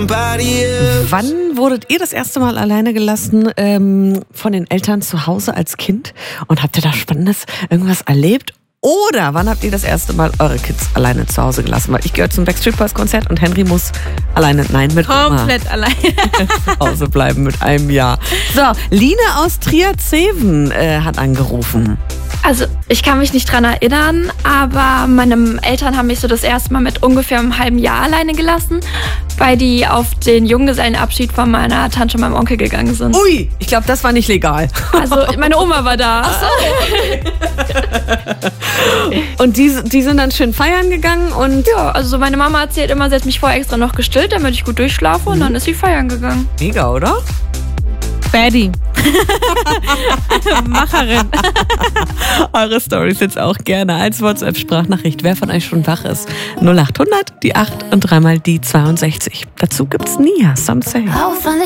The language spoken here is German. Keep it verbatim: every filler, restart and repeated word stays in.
Wann wurdet ihr das erste Mal alleine gelassen ähm, von den Eltern zu Hause als Kind? Und habt ihr da Spannendes irgendwas erlebt? Oder wann habt ihr das erste Mal eure Kids alleine zu Hause gelassen? Weil ich gehöre zum Backstreet Boys Konzert und Henry muss alleine, nein, mit Komplett Oma alleine. zu Hause bleiben mit einem Jahr. So, Line aus Trier-Zeven äh, hat angerufen. Also ich kann mich nicht dran erinnern, aber meine Eltern haben mich so das erste Mal mit ungefähr einem halben Jahr alleine gelassen, weil die auf den Junggesellenabschied von meiner Tante und meinem Onkel gegangen sind. Ui, ich glaube, das war nicht legal. Also meine Oma war da. Ach so. Und die, die sind dann schön feiern gegangen und... Ja, also meine Mama erzählt immer, sie hat mich vorher extra noch gestillt, damit ich gut durchschlafe und dann ist sie feiern gegangen. Mega, oder? Baddie. Macherin. Eure Storys jetzt auch gerne als WhatsApp-Sprachnachricht. Wer von euch schon wach ist? null acht hundert, die acht und dreimal die zweiundsechzig. Dazu gibt's Nia, Some Say.